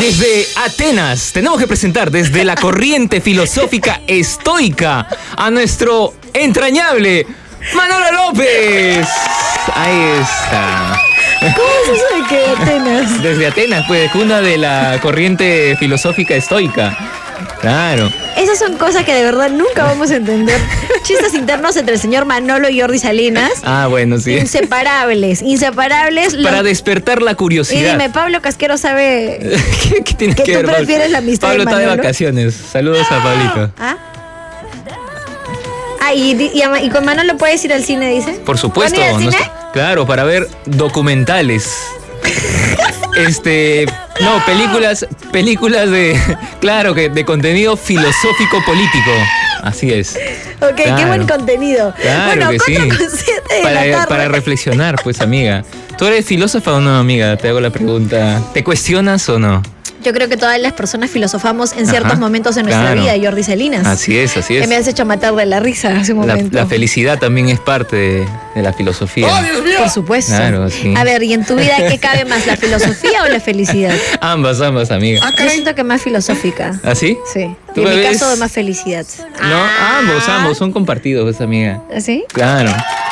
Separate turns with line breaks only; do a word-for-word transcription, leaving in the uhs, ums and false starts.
Desde Atenas, tenemos que presentar desde la corriente filosófica estoica a nuestro entrañable Manolo López. Ahí está.
¿Cómo es eso de que Atenas?
Desde Atenas, pues, cuna de la corriente filosófica estoica. Claro.
Esas son cosas que de verdad nunca vamos a entender. Chistes internos entre el señor Manolo y Jordi Salinas.
Ah, bueno, sí.
Inseparables, inseparables.
Para
los...
despertar la curiosidad.
Y dime, Pablo Casquero sabe
¿Qué, qué tiene
que,
que
tú
ver?
prefieres la amistad
Pablo
de
está de
Manolo.
vacaciones. Saludos a Pablito.
¿Ah? Ah, y, y, y con Manolo puedes ir al cine, dice.
Por supuesto.
¿Van a ir al
no
cine?
está- claro, para ver documentales. Este, no, películas, películas de, claro, que de contenido filosófico político. Así es.
Ok,
Claro.
qué buen contenido.
Claro
bueno,
que sí.
cuatro con siete de la
Para,
tarde.
para reflexionar, pues, amiga. ¿Tú eres filósofa o no, amiga? Te hago la pregunta. ¿Te cuestionas o no?
Yo creo que todas las personas filosofamos en ciertos
Ajá,
momentos de nuestra
claro.
vida, Jordi Salinas.
Así es, así
Que
es.
me has hecho matar de la risa hace un
La,
momento.
la felicidad también es parte de, de la filosofía.
Por supuesto.
Claro, sí.
A ver, ¿y en tu vida qué cabe más, la filosofía o la felicidad?
Ambas, ambas, amiga.
Yo siento que más filosófica.
¿Ah, sí?
Sí.
¿Tú
Y en
me
mi
ves?
caso, más felicidad.
No,
Ah.
ambos, ambos son compartidos, pues, amiga.
¿Así?
Claro.